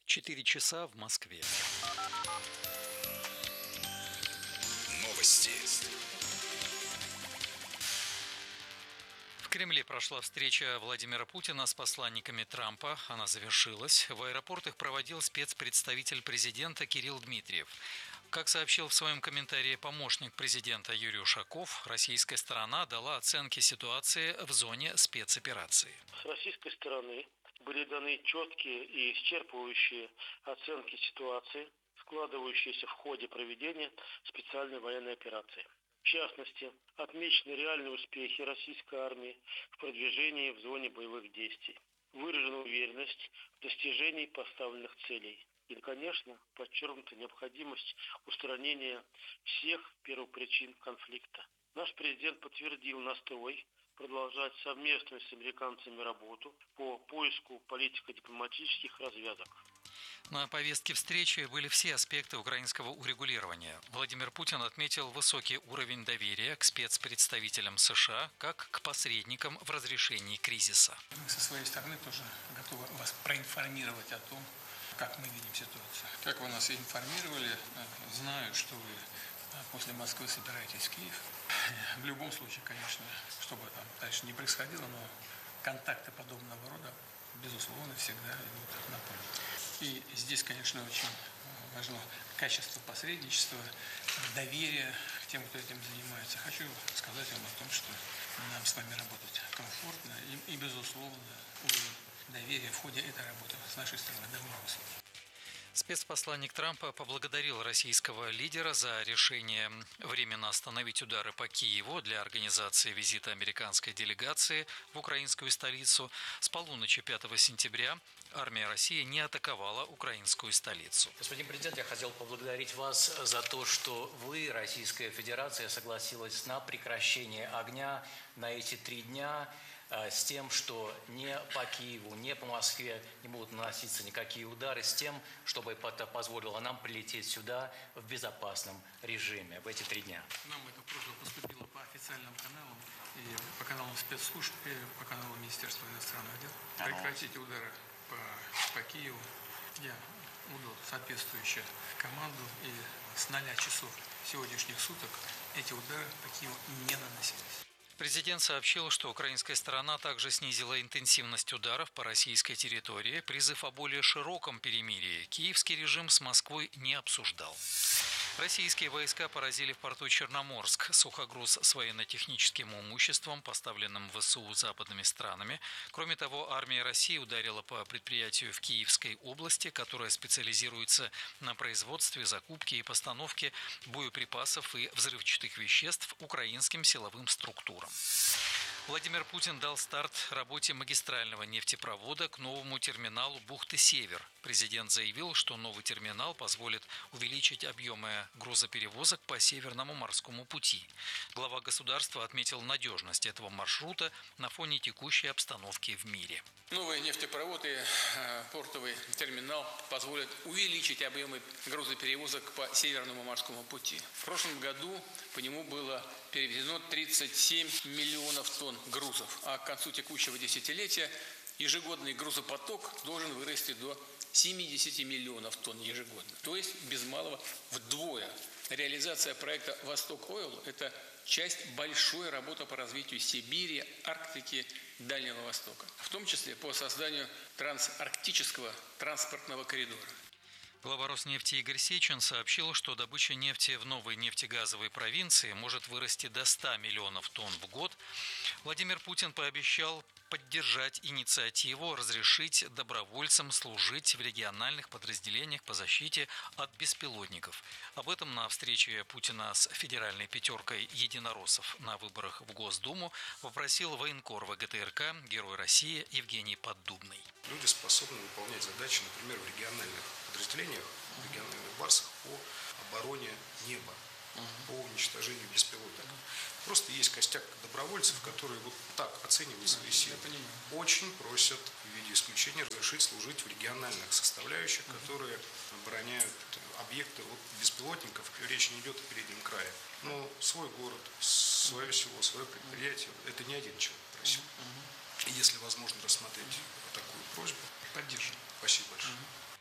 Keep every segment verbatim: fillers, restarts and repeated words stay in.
Четыре часа в Москве. Новости. В Кремле прошла встреча Владимира Путина с посланниками Трампа. Она завершилась. В аэропорт их проводил спецпредставитель президента Кирилл Дмитриев. Как сообщил в своем комментарии помощник президента Юрий Ушаков, российская сторона дала оценки ситуации в зоне спецоперации. С российской стороны были даны четкие и исчерпывающие оценки ситуации, складывающиеся в ходе проведения специальной военной операции. В частности, отмечены реальные успехи российской армии в продвижении в зоне боевых действий. Выражена уверенность в достижении поставленных целей. И, конечно, подчеркнута необходимость устранения всех первопричин конфликта. Наш президент подтвердил настрой продолжать совместную с американцами работу по поиску политико-дипломатических развязок. На повестке встречи были все аспекты украинского урегулирования. Владимир Путин отметил высокий уровень доверия к спецпредставителям США как к посредникам в разрешении кризиса. Мы со своей стороны тоже готовы вас проинформировать о том, как мы видим ситуацию. Как вы нас информировали, знаю, что вы после Москвы собираетесь в Киев. В любом случае, конечно, что бы там дальше не происходило, но контакты подобного рода, безусловно, всегда идут на пользу. И здесь, конечно, очень важно качество посредничества, доверие к тем, кто этим занимается. Хочу сказать вам о том, что нам с вами работать комфортно и, и безусловно, уровень доверия в ходе этой работы с нашей стороны довольно высокий. Спецпосланник Трампа поблагодарил российского лидера за решение временно остановить удары по Киеву для организации визита американской делегации в украинскую столицу. С полуночи пятого сентября армия России не атаковала украинскую столицу. Господин президент, я хотел поблагодарить вас за то, что вы, Российская Федерация, согласилась на прекращение огня на эти три дня, с тем, что не по Киеву, не по Москве не будут наноситься никакие удары, с тем, чтобы это позволило нам прилететь сюда в безопасном режиме в эти три дня. Нам эта просьба поступила по официальным каналам, и по каналам спецслужб, и по каналу Министерства иностранных дел. Прекратить удары по, по Киеву. Я удал соответствующую команду, и с ноля часов сегодняшних суток эти удары по Киеву не наносились. Президент сообщил, что украинская сторона также снизила интенсивность ударов по российской территории. Призыв о более широком перемирии киевский режим с Москвой не обсуждал. Российские войска поразили в порту Черноморск сухогруз с военно-техническим имуществом, поставленным в ВСУ западными странами. Кроме того, армия России ударила по предприятию в Киевской области, которое специализируется на производстве, закупке и постановке боеприпасов и взрывчатых веществ украинским силовым структурам. Владимир Путин дал старт работе магистрального нефтепровода к новому терминалу «Бухты-Север». Президент заявил, что новый терминал позволит увеличить объемы грузоперевозок по Северному морскому пути. Глава государства отметил надежность этого маршрута на фоне текущей обстановки в мире. Новый нефтепровод и портовый терминал позволят увеличить объемы грузоперевозок по Северному морскому пути. В прошлом году по нему было перевезено тридцать семь миллионов тонн грузов, а к концу текущего десятилетия ежегодный грузопоток должен вырасти до семидесяти миллионов тонн ежегодно. То есть без малого вдвое. Реализация проекта «Восток-Ойл» – это часть большой работы по развитию Сибири, Арктики, Дальнего Востока, в том числе по созданию трансарктического транспортного коридора. Глава Роснефти Игорь Сечин сообщил, что добыча нефти в новой нефтегазовой провинции может вырасти до ста миллионов тонн в год. Владимир Путин пообещал поддержать инициативу разрешить добровольцам служить в региональных подразделениях по защите от беспилотников. Об этом на встрече Путина с федеральной пятеркой единороссов на выборах в Госдуму попросил военкор ВГТРК, Герой России Евгений Поддубный. Люди способны выполнять задачи, например, в региональных подразделениях, в региональных барсах по обороне неба, по уничтожению беспилотников. Просто есть костяк добровольцев, которые вот так оценивают свои силы. Очень просят в виде исключения разрешить служить в региональных составляющих, которые обороняют объекты от беспилотников. Речь не идет о переднем крае. Но свой город, свое село, свое предприятие, это не один человек просил. Если возможно рассмотреть такую просьбу, поддержим. Спасибо большое.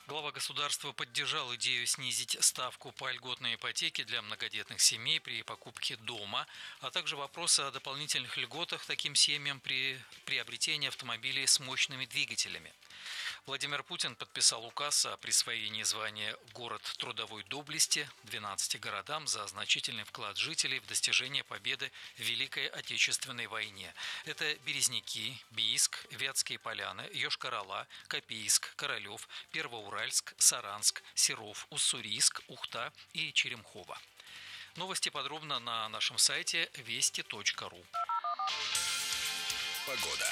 Глава государства поддержал идею снизить ставку по льготной ипотеке для многодетных семей при покупке дома, а также вопросы о дополнительных льготах таким семьям при приобретении автомобилей с мощными двигателями. Владимир Путин подписал указ о присвоении звания «Город трудовой доблести» двенадцати городам за значительный вклад жителей в достижение победы в Великой Отечественной войне. Это Березники, Бийск, Вятские Поляны, Йошкар-Ола, Копейск, Королев, Первоуральск, Саранск, Серов, Уссурийск, Ухта и Черемхово. Новости подробно на нашем сайте вести точка ру. Погода.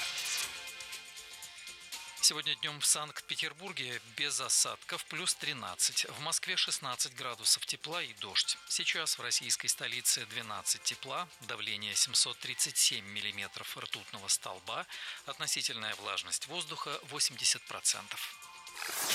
Сегодня днем в Санкт-Петербурге без осадков, плюс тринадцать. В Москве шестнадцать градусов тепла и дождь. Сейчас в российской столице двенадцать тепла, давление семьсот тридцать семь миллиметров ртутного столба, относительная влажность воздуха восемьдесят процентов.